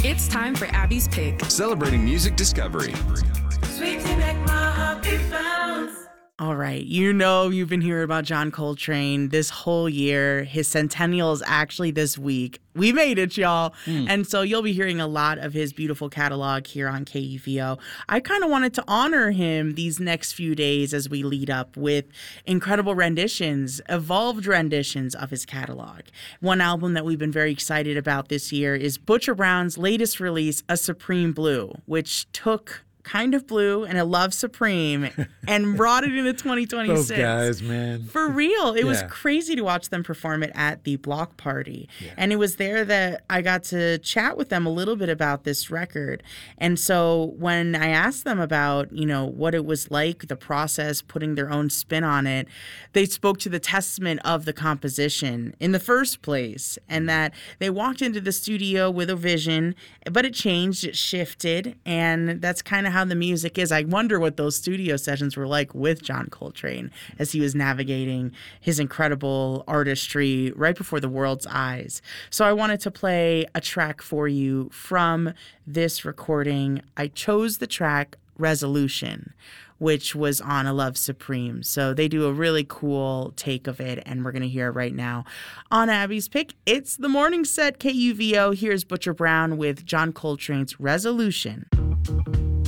It's time for Abby's Pick. Celebrating music discovery. Sweet to make my heart beat bounce. All right, you've been hearing about John Coltrane this whole year. His centennial is actually this week. We made it, y'all. And so you'll be hearing a lot of his beautiful catalog here on KUVO. I kind of wanted to honor him these next few days as we lead up with incredible renditions, evolved renditions of his catalog. One album that we've been very excited about this year is Butcher Brown's latest release, A Supreme Blue, which took Kind of Blue and A Love Supreme and brought it into 2026. Those guys, man. For real. It was crazy to watch them perform it at the Block Party. Yeah. And it was there that I got to chat with them a little bit about this record. And so when I asked them about, what it was like, the process, putting their own spin on it, they spoke to the testament of the composition in the first place, and that they walked into the studio with a vision, but it changed, it shifted, and that's kind of how the music is. I wonder what those studio sessions were like with John Coltrane as he was navigating his incredible artistry right before the world's eyes. So I wanted to play a track for you from this recording. I chose the track Resolution, which was on A Love Supreme. So they do a really cool take of it, and we're going to hear it right now on Abby's Pick. It's the morning set, KUVO. Here's Butcher Brown with John Coltrane's Resolution.